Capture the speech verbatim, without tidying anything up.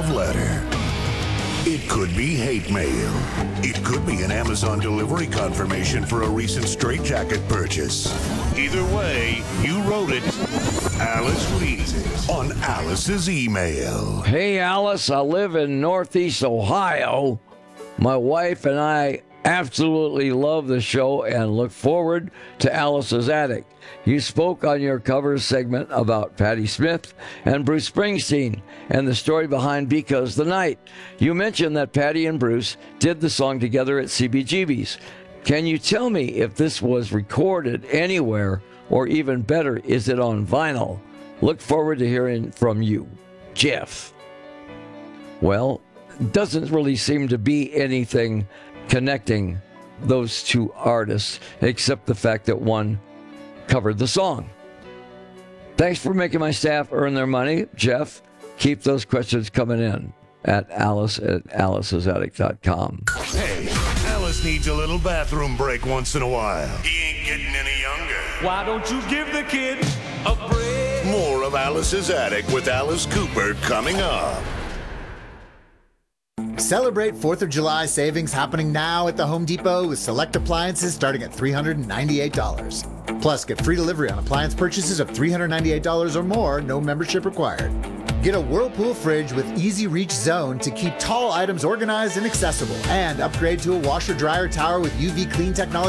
love letter. It could be hate mail. It could be an Amazon delivery confirmation for a recent straitjacket purchase. Either way, you wrote it. Alice reads it on Alice's email. Hey, Alice, I live in Northeast Ohio. My wife and I absolutely love the show and look forward to Alice's Attic. You spoke on your cover segment about Patti Smith and Bruce Springsteen and the story behind Because the Night. You mentioned that Patti and Bruce did the song together at C B G B's. Can you tell me if this was recorded anywhere, or even better, is it on vinyl? Look forward to hearing from you, Jeff. Well, doesn't really seem to be anything connecting those two artists, except the fact that one covered the song. Thanks for making my staff earn their money, Jeff. Keep those questions coming in at Alice at alice's attic dot com. Hey, Alice needs a little bathroom break once in a while. He ain't getting any younger. Why don't you give the kid a break? More of Alice's Attic with Alice Cooper coming up. Celebrate fourth of July savings happening now at the Home Depot with select appliances starting at three hundred ninety-eight dollars. Plus, get free delivery on appliance purchases of three hundred ninety-eight dollars or more, no membership required. Get a Whirlpool fridge with easy reach zone to keep tall items organized and accessible. And upgrade to a washer dryer tower with U V clean technology